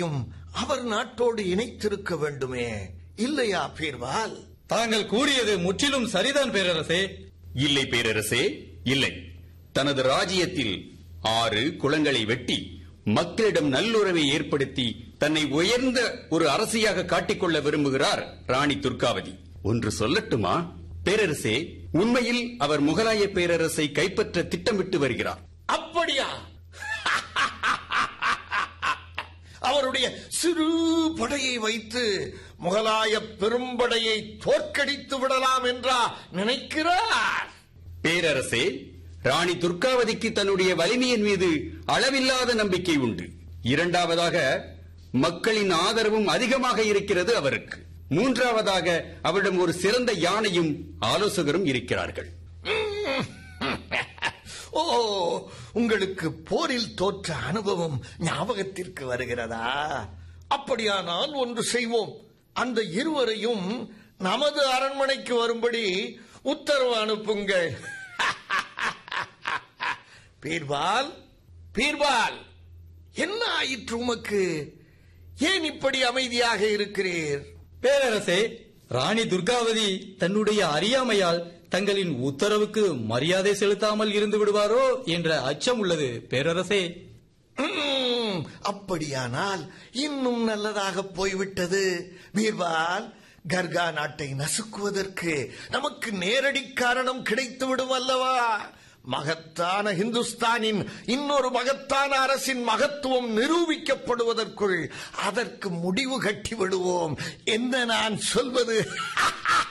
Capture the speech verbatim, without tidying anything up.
இருவரையும் அவர் நாட்டோடு இணைத்திருக்க வேண்டுமே, இல்லையா பீர்பால்? தாங்கள் கூறியது முற்றிலும் சரிதான் பேரரசே. இல்லை பேரரசே, இல்லை. தனது ராஜ்யத்தில் ஆறு குளங்களை வெட்டி மக்களிடம் நல்லுறவை ஏற்படுத்தி தன்னை உயர்ந்த ஒரு அரசியாக காட்டிக்கொள்ள விரும்புகிறார் ராணி துர்காவதி. ஒன்று சொல்லட்டுமா பேரரசே, உண்மையில் அவர் முகலாய பேரரசை கைப்பற்ற திட்டமிட்டு வருகிறார். அப்படியா? அவருடைய சிறு படையை வைத்து முகலாய பெரும்படையை தோற்கடித்து விடலாம் என்றா நினைக்கிறார்? பேரரசே, ராணி துர்காவதிக்கு தன்னுடைய வலிமையின் மீது அளவில்லாத நம்பிக்கை உண்டு. இரண்டாவதாக மக்களின் ஆதரவும் அதிகமாக இருக்கிறது அவருக்கு. மூன்றாவதாக அவரிடம் ஒரு சிறந்த யானையும் ஆலோசகரும் இருக்கிறார்கள். ஓ, உங்களுக்கு போரில் தோற்ற அனுபவம் ஞாபகத்திற்கு வருகிறதா? அப்படியானால் ஒன்று செய்வோம். அந்த இருவரையும் நமது அரண்மனைக்கு வரும்படி உத்தரவு அனுப்புங்கள். பீர்பால், பீர்பால், என்ன ஆயிற்று உமக்கு? ஏன் இப்படி அமைதியாக இருக்கிறீர்? பேரரசே, ராணி துர்காவதி தன்னுடைய அறியாமையால் தங்களின் உத்தரவுக்கு மரியாதை செலுத்தாமல் இருந்து விடுவாரோ என்ற அச்சம் உள்ளது பேரரசே. அப்படியானால் இன்னும் நல்லதாக போய்விட்டது. பீர்பால், கர்கா நாட்டை நசுக்குவதற்கு நமக்கு நேரடி காரணம் கிடைத்து விடும் அல்லவா? மகத்தான இந்துஸ்தானின் இன்னொரு மகத்தான அரசின் மகத்துவம் நிரூபிக்கப்படுவதற்குள் அதற்கு முடிவு கட்டி விடுவோம். என்ன நான் சொல்வது?